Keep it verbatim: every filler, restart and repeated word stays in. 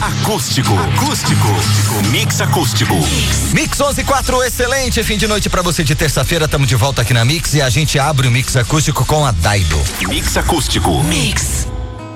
Acústico. Acústico. Mix acústico. Mix onze e quatro, excelente fim de noite pra você de terça-feira. Tamo de volta aqui na Mix e a gente abre o Mix acústico com a Daido. Mix acústico. Mix.